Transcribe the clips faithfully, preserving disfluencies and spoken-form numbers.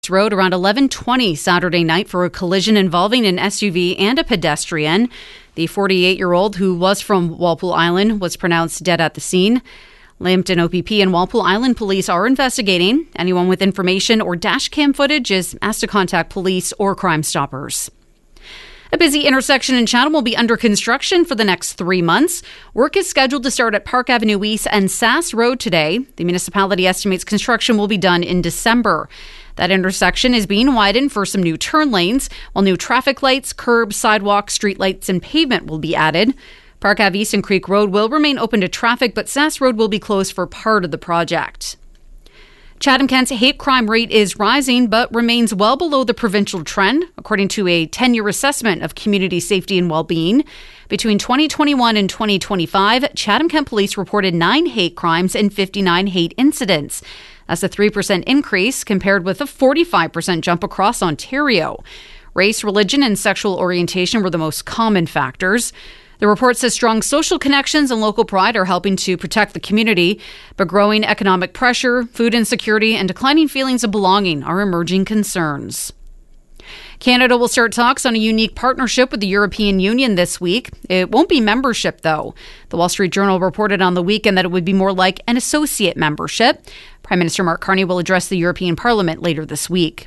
Road around eleven twenty Saturday night for a collision involving an S U V and a pedestrian. The forty-eight-year-old, who was from Walpole Island, was pronounced dead at the scene. Lambton O P P and Walpole Island Police are investigating. Anyone with information or dash cam footage is asked to contact police or Crime Stoppers. A busy intersection in Chatham will be under construction for the next three months. Work is scheduled to start at Park Avenue East and Sass Road today. The municipality estimates construction will be done in December. That intersection is being widened for some new turn lanes, while new traffic lights, curbs, sidewalks, street lights, and pavement will be added. Park Ave East and Creek Road will remain open to traffic, but Sass Road will be closed for part of the project. Chatham-Kent's hate crime rate is rising, but remains well below the provincial trend, according to a ten-year assessment of community safety and well-being. Between twenty twenty-one and twenty twenty-five, Chatham-Kent Police reported nine hate crimes and fifty-nine hate incidents. That's a three percent increase compared with a forty-five percent jump across Ontario. Race, religion, and sexual orientation were the most common factors. The report says strong social connections and local pride are helping to protect the community, but growing economic pressure, food insecurity, and declining feelings of belonging are emerging concerns. Canada will start talks on a unique partnership with the European Union this week. It won't be membership, though. The Wall Street Journal reported on the weekend that it would be more like an associate membership. Prime Minister Mark Carney will address the European Parliament later this week.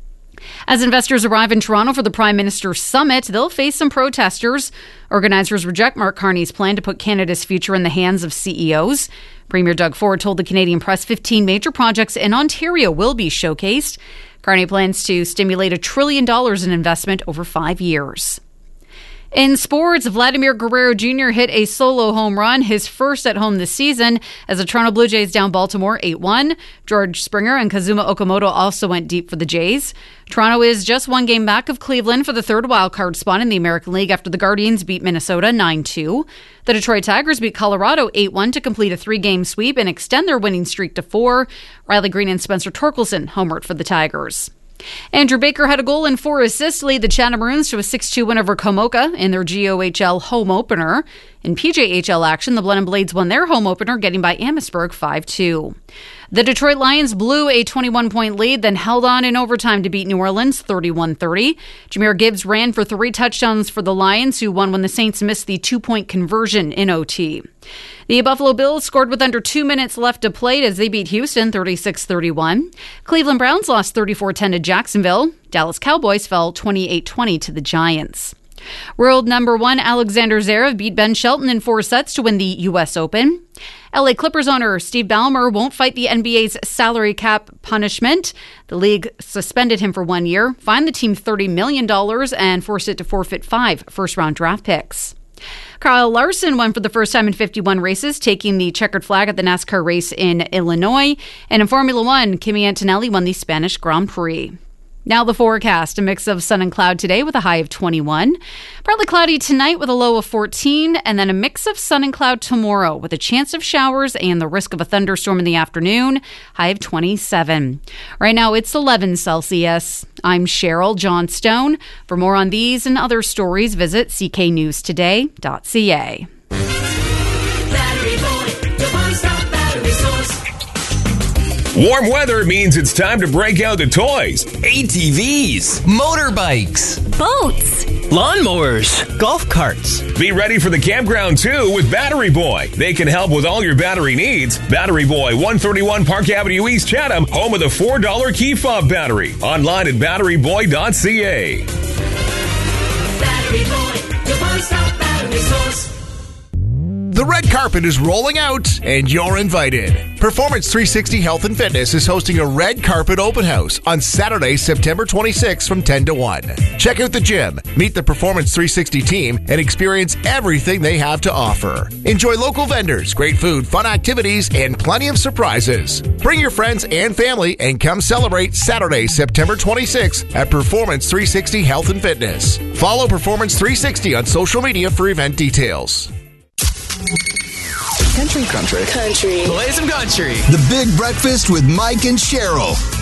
As investors arrive in Toronto for the Prime Minister's Summit, they'll face some protesters. Organizers reject Mark Carney's plan to put Canada's future in the hands of C E Os. Premier Doug Ford told the Canadian Press fifteen major projects in Ontario will be showcased. Carney plans to stimulate a trillion dollars in investment over five years. In sports, Vladimir Guerrero Junior hit a solo home run, his first at home this season, as the Toronto Blue Jays down Baltimore eight one. George Springer and Kazuma Okamoto also went deep for the Jays. Toronto is just one game back of Cleveland for the third wildcard spot in the American League after the Guardians beat Minnesota nine two. The Detroit Tigers beat Colorado eight one to complete a three-game sweep and extend their winning streak to four. Riley Green and Spencer Torkelson homered for the Tigers. Andrew Baker had a goal and four assists to lead the Chatham Maroons to a six two win over Komoka in their G O H L home opener. In P J H L action, the Blenheim Blades won their home opener, getting by Amherstburg five two. The Detroit Lions blew a twenty-one point lead, then held on in overtime to beat New Orleans thirty-one thirty. Jahmyr Gibbs ran for three touchdowns for the Lions, who won when the Saints missed the two-point conversion in O T. The Buffalo Bills scored with under two minutes left to play as they beat Houston thirty-six thirty-one. Cleveland Browns lost thirty-four ten to Jacksonville. Dallas Cowboys fell twenty-eight twenty to the Giants. World number one Alexander Zverev beat Ben Shelton in four sets to win the U S Open. L A Clippers owner Steve Ballmer won't fight the N B A's salary cap punishment. The league suspended him for one year, fined the team thirty million dollars, and forced it to forfeit five first-round draft picks. Kyle Larson won for the first time in fifty-one races, taking the checkered flag at the NASCAR race in Illinois. And in Formula One, Kimi Antonelli won the Spanish Grand Prix. Now the forecast, a mix of sun and cloud today with a high of twenty-one. Partly cloudy tonight with a low of fourteen, and then a mix of sun and cloud tomorrow with a chance of showers and the risk of a thunderstorm in the afternoon, high of twenty-seven. Right now it's eleven Celsius. I'm Cheryl Johnstone. For more on these and other stories, visit c k news today dot c a. Warm weather means it's time to break out the toys. A T Vs, motorbikes, boats, lawnmowers, golf carts. Be ready for the campground too with Battery Boy. They can help with all your battery needs. Battery Boy, one thirty-one Park Avenue East, Chatham, home of the four dollar key fob battery. Online at battery boy dot c a. Battery Boy, your one-stop battery source. The red carpet is rolling out, and you're invited. Performance three sixty Health and Fitness is hosting a red carpet open house on Saturday, September twenty-sixth from ten to one. Check out the gym, meet the Performance three sixty team, and experience everything they have to offer. Enjoy local vendors, great food, fun activities, and plenty of surprises. Bring your friends and family and come celebrate Saturday, September twenty-sixth at Performance three sixty Health and Fitness. Follow Performance three sixty on social media for event details. Country. Country. Country. Play some country. The Big Breakfast with Mike and Cheryl.